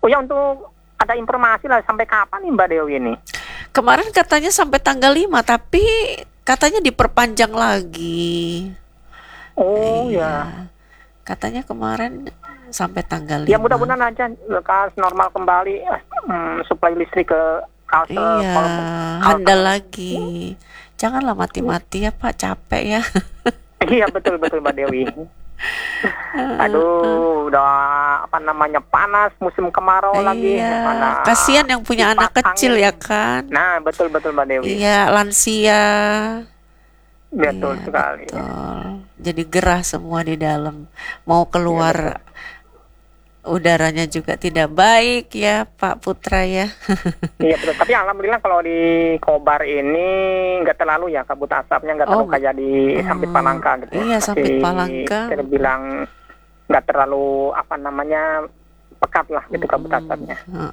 Oh ya, untuk ada informasi lah sampai kapan nih Mbak Dewi ini? Kemarin katanya sampai tanggal 5, tapi katanya diperpanjang lagi. Oh ya. Iya. Katanya kemarin sampai tanggal Ya 5. mudah-mudahan aja lekas normal kembali suplai listrik ke Kalsel. Iya, handal lagi. Janganlah mati-mati ya Pak, capek ya. Iya betul Mbak Dewi. Aduh, udah apa namanya panas musim kemarau lagi. Iya, Panas. kasihan yang punya anak Kipas kecil angin. ya kan. Nah betul Mbak Dewi. Iya, lansia. Betul Iya, sekali. betul. Jadi gerah semua di dalam. Mau keluar udaranya juga tidak baik ya Pak Putra ya. Iya betul. Tapi alhamdulillah kalau di Kobar ini nggak terlalu ya kabut asapnya nggak terlalu kayak di Sampit Palangka gitu. Iya, Sampit Palangka. Terbilang nggak terlalu apa namanya pekat lah gitu kabut asapnya.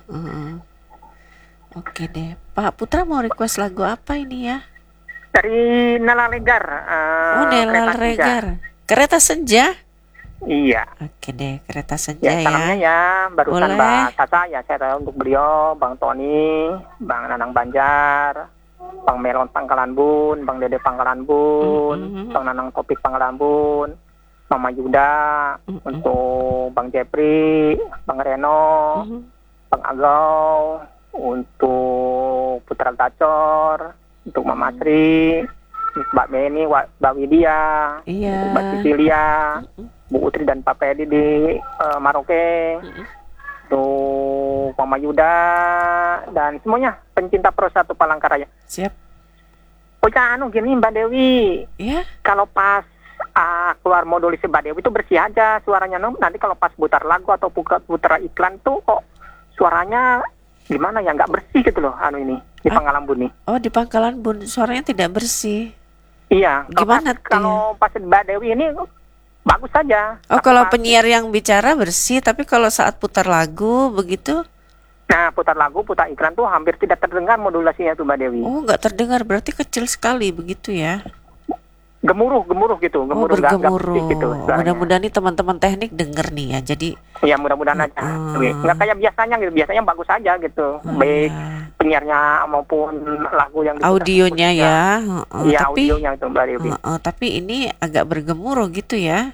Oke deh, Pak Putra mau request lagu apa ini ya? Dari Nela Regar. Nela Regar. Kereta Senja. Iya. Oke deh, Kereta Senja ya. Salamnya ya, barusan Boleh. Mbak Tata ya, saya tahu untuk beliau, Bang Tony, Bang Nanang Banjar, Bang Melon Pangkalan Bun, Bang Dede Pangkalan Bun, Bang Nanang Topik Pangkalan Bun, Mama Yuda, untuk Bang Jepri, Bang Reno, Bang Agau, untuk Putra Tacor, untuk Mama Sri, Mbak Beni, Mbak Widya, Iya. Mbak Cecilia, Bu Utri dan Pak Pedi di Maroke, tuh Mama Yuda dan semuanya pencinta Pro 1 Palangkaraya. Siap. Oh anu gini Mbak Dewi, Ya. kalau pas keluar modulasi Mbak Dewi itu bersih aja suaranya, nanti kalau pas putar lagu atau putar iklan tuh kok suaranya gimana ya, nggak bersih gitu loh anu ini di Pangkalan Bun nih. Oh, di Pangkalan Bun suaranya tidak bersih. Iya. Gimana tuh? Kalau pas Mbak Dewi ini bagus saja. Oh, kalau penyiar yang bicara bersih, tapi kalau saat putar lagu begitu? Nah, putar lagu, putar iklan tuh hampir tidak terdengar modulasinya tuh Mbak Dewi. Oh, nggak terdengar, berarti kecil sekali begitu ya? Gemuruh gitu, bergemuruh. nggak gitu. Mudah-mudahan nih teman-teman teknik denger nih ya. Jadi ya mudah-mudahan aja. Nggak kayak biasanya gitu. Biasanya bagus aja gitu. Baik penyiarnya maupun lagu yang audionya ya. Iya, tapi audionya itu Mbak Dewi. Tapi ini agak bergemuruh gitu ya.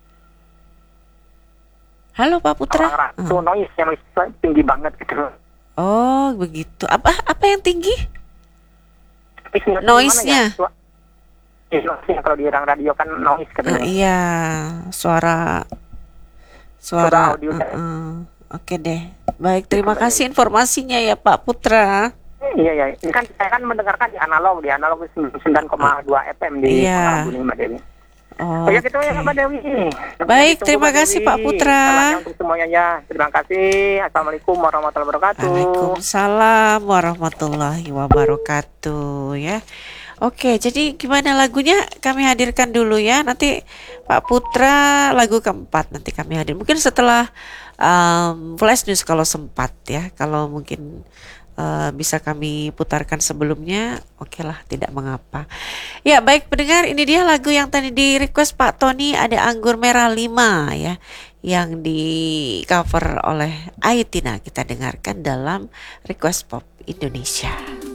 Halo Pak Putra. Tuh noise tinggi banget gitu. Oh, begitu. Apa yang tinggi? Noise-nya. Ya, kalau di radio kan noise katanya. Iya, suara audio. Oke deh. Baik, terima kasih informasinya ya Pak Putra. Iya. Ini kan saya kan mendengarkan di analog 9,2 FM di Pangkalan Bun Mbak Dewi. Oh ya gitu ya Mbak Dewi. Baik, terima kasih Pak Putra. Untuk semuanya ya. Terima kasih. Assalamualaikum warahmatullahi wabarakatuh. Waalaikumsalam warahmatullahi wabarakatuh ya. Oke, jadi gimana lagunya kami hadirkan dulu ya. Nanti Pak Putra lagu keempat nanti kami hadir. Mungkin setelah flash news kalau sempat ya. Kalau mungkin bisa kami putarkan sebelumnya, oke lah, tidak mengapa. Ya baik pendengar, ini dia lagu yang tadi di request Pak Tony, ada Anggur Merah 5 ya, yang di cover oleh Aitina. Kita dengarkan dalam Request Pop Indonesia.